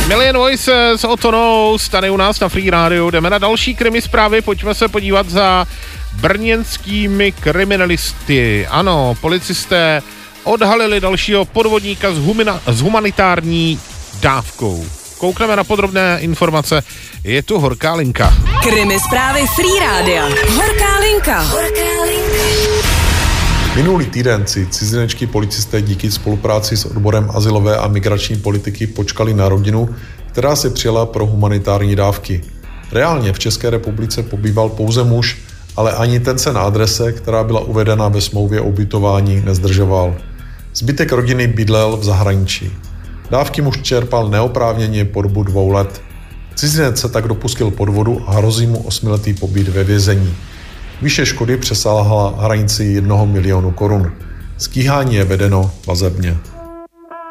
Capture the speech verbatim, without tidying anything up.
Million Voices, Otto Knows, tady u nás na Free Radio. Jdeme na další krimi zprávy, pojďme se podívat za brněnskými kriminalisty. Ano, policisté odhalili dalšího podvodníka s, humina, s humanitární dávkou. Koukneme na podrobné informace, je tu horká linka. Krimi zprávy Free Radio. Horká linka. Horká linka. Minulý týden si cizinečtí policisté díky spolupráci s odborem azylové a migrační politiky počkali na rodinu, která se přijela pro humanitární dávky. Reálně v České republice pobýval pouze muž, ale ani ten se na adrese, která byla uvedena ve smlouvě o ubytování, nezdržoval. Zbytek rodiny bydlel v zahraničí. Dávky muž čerpal neoprávněně po dobu dvou let. Cizinec se tak dopustil podvodu a hrozí mu osmiletý pobyt ve vězení. Výše škody přesáhla hranici jednoho milionu korun. Stíhání je vedeno vazebně.